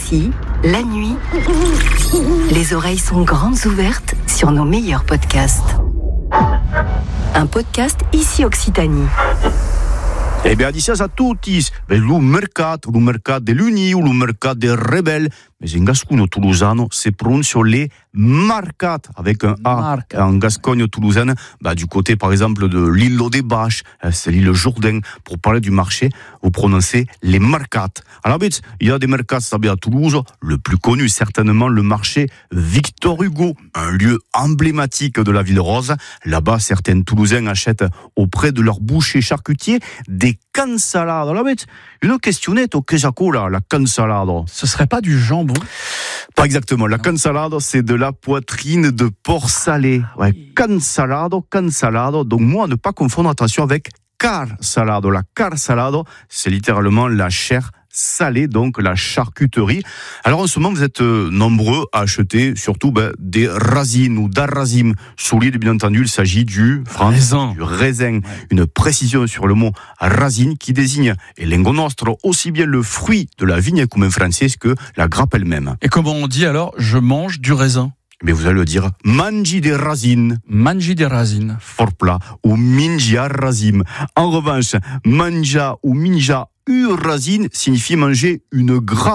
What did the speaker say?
Ici, la nuit, les oreilles sont grandes ouvertes sur nos meilleurs podcasts. Un podcast Ici Occitanie. Eh bien, dicias a tutti, lo mercato dell'Uni o lo mercato del Rebel, mais in gascogno toulousano si prononce les marcat avec un A. En gascogne toulousaine, du côté par exemple de l'île des Bâches, c'est l'île Jourdain, pour parler du marché, vous prononcez les marcat. Alors, il y a des mercats à Toulouse, le plus connu certainement le marché Victor Hugo, un lieu emblématique de la ville rose. Là-bas, certains Toulousains achètent auprès de leur boucher charcutier des cansalades. Alors, une questionnette au quesaco là, la cansalade. Ce serait pas du jambon? Pas exactement. La cansalade, c'est de la poitrine de porc salé. Ouais, cansalade. Donc, moi, ne pas confondre, attention, avec car salade. La car salade, c'est littéralement la chair salée, donc la charcuterie. Alors en ce moment, vous êtes nombreux à acheter surtout des racines ou d'arrazim. Sous l'île, bien entendu, il s'agit du raisin. Ouais. Une précision sur le mot racine qui désigne, et lengo nostro, aussi bien le fruit de la vigne comme en français que la grappe elle-même. Et comment on dit alors, je mange du raisin? Mais vous allez le dire, mangi des racines. Mangi des racines. Fort plat. Ou mingia razim. En revanche, manja ou minja racine signifie manger une grappe.